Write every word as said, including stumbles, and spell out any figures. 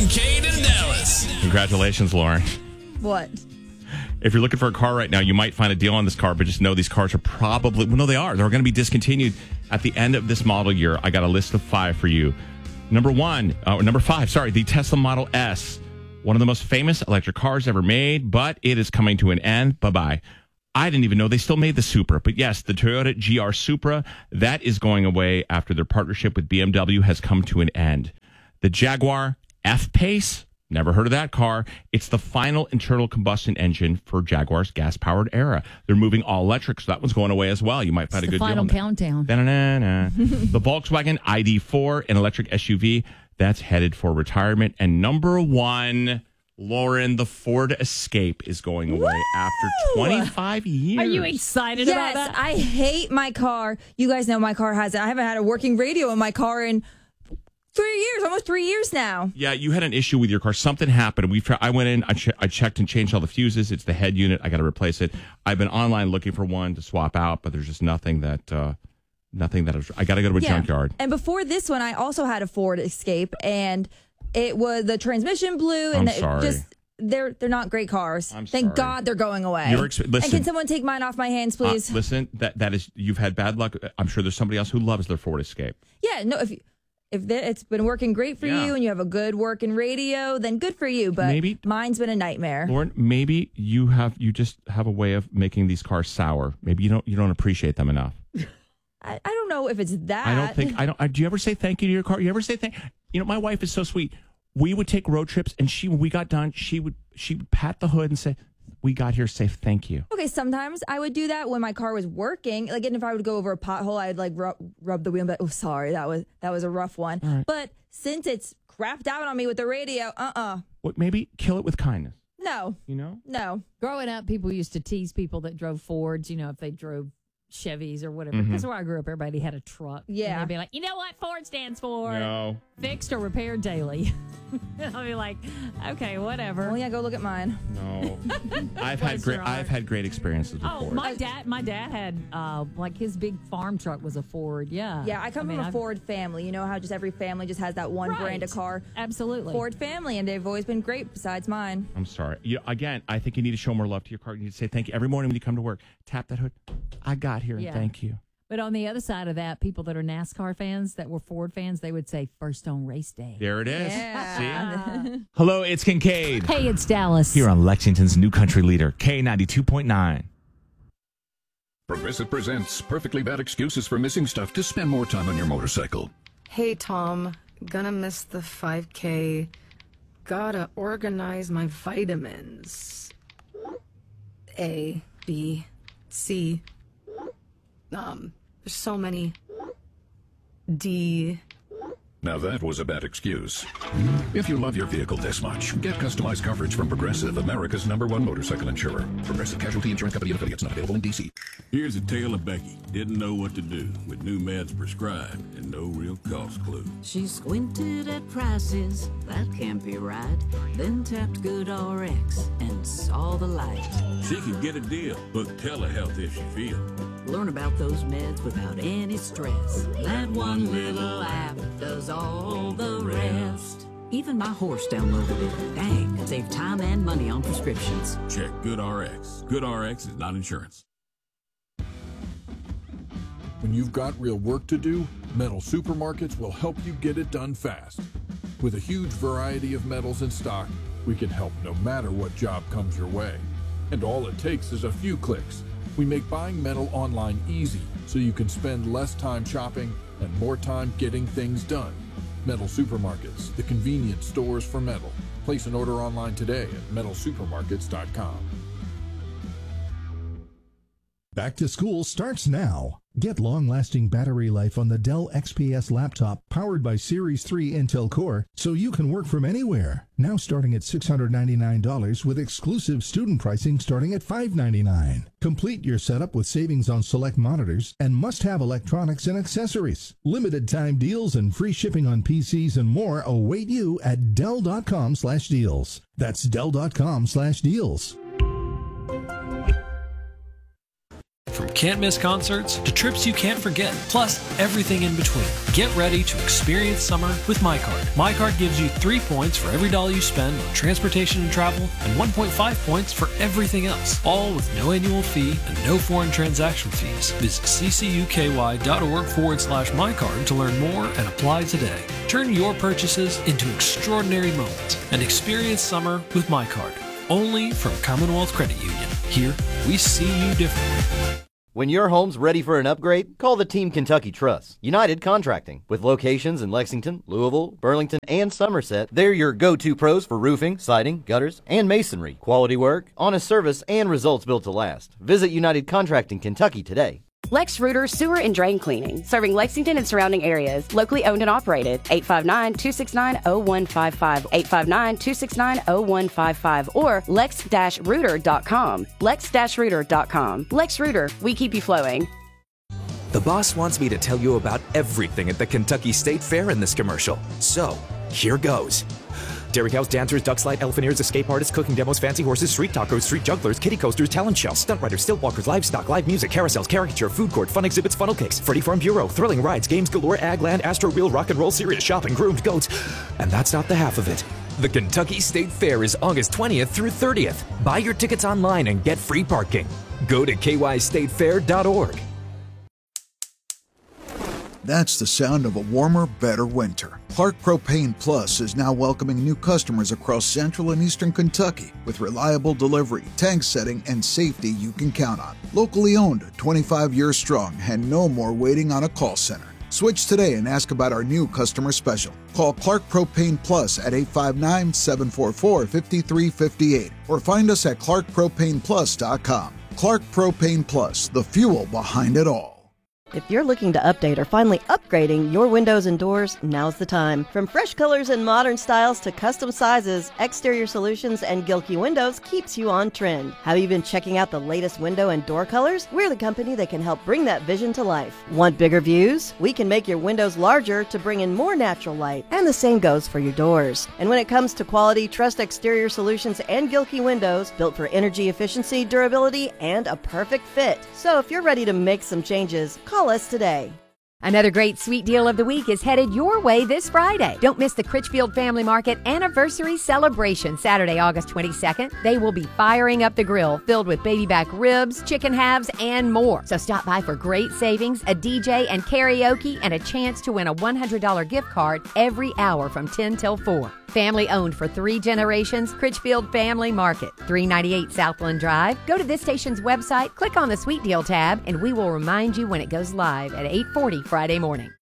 Kincaid in Dallas. Congratulations, Lauren. What? If you're looking for a car right now, you might find a deal on this car, but just know these cars are probably, well, no, they are. They're going to be discontinued at the end of this model year. I got a list of five for you. Number one, uh, number five, sorry, the Tesla Model S, one of the most famous electric cars ever made, but it is coming to an end. Bye-bye. I didn't even know they still made the Supra, but yes, the Toyota G R Supra, that is going away after their partnership with B M W has come to an end. The Jaguar F-Pace, never heard of that car. It's the final internal combustion engine for Jaguar's gas-powered era. They're moving all electric, so that one's going away as well. You might find it's a good final deal on countdown. that. The Volkswagen I D four, an electric S U V, that's headed for retirement. And number one, Lauren, the Ford Escape is going away Woo! after twenty-five years. Are you excited Yes, about that? I hate my car. You guys know my car hasn't. I haven't had a working radio in my car in three years, almost three years now. Yeah, you had an issue with your car. Something happened. We've tried, I went in, I, che- I checked and changed all the fuses. It's the head unit. I got to replace it. I've been online looking for one to swap out, but there's just nothing that, uh, nothing that was, I got to go to a Yeah. junkyard. And before this one, I also had a Ford Escape, and it was the transmission blew, and I'm it sorry. just they're they're not great cars. I'm Thank sorry. God they're going away. Your exp- and listen. can someone take mine off my hands, please? Uh, listen, that that is, you've had bad luck. I'm sure there's somebody else who loves their Ford Escape. yeah, no. If if they- it's been working great for Yeah. you and you have a good working radio, then good for you. But Maybe- mine's been a nightmare. Lauren, maybe you have you just have a way of making these cars sour. Maybe you don't you don't appreciate them enough. I, I don't know if it's that. I don't think I don't. I, do you ever say thank you to your car? You ever say thank? You know, my wife is so sweet. We would take road trips, and she when we got done, she would she would pat the hood and say, "We got here safe. Thank you." Okay, sometimes I would do that when my car was working. Like, and if I would go over a pothole, I'd like rub, rub the wheel and be like, oh, sorry, that was that was a rough one. Right. But since it's crapped out on me with the radio, uh-uh. What? Maybe kill it with kindness. No, You know. no. Growing up, people used to tease people that drove Fords, you know, if they drove Chevys or whatever. Mhm. That's where I grew up. Everybody had a truck. Yeah. And they'd be like, you know what Ford stands for? No. Fixed or repaired daily. I'll be like, okay, whatever. Oh, yeah, go look at mine. No. I've Bless had great. your heart. I've had great experiences with Oh, Ford. my dad! My dad had uh, like his big farm truck was a Ford. Yeah, Yeah, I come mean, from a I've- Ford family. You know how just every family just has that one Right. brand of car. Absolutely. Ford family, and they've always been great besides mine. I'm sorry. You, again, I think you need to show more love to your car. You need to say thank you every morning when you come to work. Tap that hood. I got here, Yeah. and thank you. But on the other side of that, people that are NASCAR fans that were Ford fans, they would say first on race day. There it is. Yeah. See? Hello, it's Kincaid. Hey, it's Dallas. Here on Lexington's new country leader, K ninety-two point nine. Progressive presents perfectly bad excuses for missing stuff to spend more time on your motorcycle. Hey, Tom. Gonna miss the five K. Gotta organize my vitamins. A, B, C. Um, there's so many. D. Now that was a bad excuse. If you love your vehicle this much, get customized coverage from Progressive, America's number one motorcycle insurer. Progressive Casualty Insurance Company and affiliates, not available in D C. Here's a tale of Becky. Didn't know what to do with new meds prescribed and no real cost clue. She squinted at prices, that can't be right. Then tapped GoodRx and saw the light. She could get a deal. Book telehealth if she feels. Learn about those meds without any stress. That one little app does all the rest. Even my horse downloaded it. Dang, save time and money on prescriptions. Check GoodRx. GoodRx is not insurance. When you've got real work to do, Metal Supermarkets will help you get it done fast. With a huge variety of metals in stock, we can help no matter what job comes your way. And all it takes is a few clicks. We make buying metal online easy so you can spend less time shopping and more time getting things done. Metal Supermarkets, the convenient stores for metal. Place an order online today at metal supermarkets dot com. Back to school starts now. Get long-lasting battery life on the Dell X P S laptop powered by Series three Intel Core so you can work from anywhere. Now starting at six hundred ninety-nine dollars with exclusive student pricing starting at five hundred ninety-nine dollars. Complete your setup with savings on select monitors and must-have electronics and accessories. Limited time deals and free shipping on P Cs and more await you at Dell dot com slash deals. That's Dell dot com slash deals. From can't-miss concerts to trips you can't forget, plus everything in between. Get ready to experience summer with MyCard. MyCard gives you three points for every dollar you spend on transportation and travel and one point five points for everything else, all with no annual fee and no foreign transaction fees. Visit ccuky.org forward slash MyCard to learn more and apply today. Turn your purchases into extraordinary moments and experience summer with MyCard. Only from Commonwealth Credit Union. Here, we see you differently. When your home's ready for an upgrade, call the Team Kentucky Trust. United Contracting. With locations in Lexington, Louisville, Burlington, and Somerset, they're your go-to pros for roofing, siding, gutters, and masonry. Quality work, honest service, and results built to last. Visit United Contracting Kentucky today. Lex Reuter Sewer and Drain Cleaning, serving Lexington and surrounding areas, locally owned and operated. eight five nine, two six nine, zero one five five, eight five nine, two six nine, zero one five five, or lex dash reuter dot com. lex dash reuter dot com. Lex Reuter, we keep you flowing. The boss wants me to tell you about everything at the Kentucky State Fair in this commercial. So, here goes. Dairy cows, dancers, duck slide, elephanters, escape artists, cooking demos, fancy horses, street tacos, street jugglers, kiddie coasters, talent shows, stunt riders, stilt walkers, livestock, live music, carousels, caricature, food court, fun exhibits, funnel cakes, Freddy Farm Bureau, thrilling rides, games galore, Agland, Astro Wheel, rock and roll, serious shopping, groomed goats. And that's not the half of it. The Kentucky State Fair is August twentieth through thirtieth. Buy your tickets online and get free parking. Go to k y state fair dot org. That's the sound of a warmer, better winter. Clark Propane Plus is now welcoming new customers across central and eastern Kentucky with reliable delivery, tank setting, and safety you can count on. Locally owned, twenty-five years strong, and no more waiting on a call center. Switch today and ask about our new customer special. Call Clark Propane Plus at eight five nine, seven four four, five three five eight or find us at clark propane plus dot com. Clark Propane Plus, the fuel behind it all. If you're looking to update or finally upgrading your windows and doors, now's the time. From fresh colors and modern styles to custom sizes, Exterior Solutions and Gilkey Windows keeps you on trend. Have you been checking out the latest window and door colors? We're the company that can help bring that vision to life. Want bigger views? We can make your windows larger to bring in more natural light. And the same goes for your doors. And when it comes to quality, trust Exterior Solutions and Gilkey Windows, built for energy efficiency, durability, and a perfect fit. So if you're ready to make some changes, call Call us today. Another great sweet deal of the week is headed your way this Friday. Don't miss the Critchfield Family Market Anniversary Celebration, Saturday, August twenty-second. They will be firing up the grill, filled with baby back ribs, chicken halves, and more. So stop by for great savings, a D J and karaoke, and a chance to win a one hundred dollars gift card every hour from ten till four. Family owned for three generations, Critchfield Family Market, three ninety-eight Southland Drive. Go to this station's website, click on the Sweet Deal tab, and we will remind you when it goes live at eight forty Friday morning.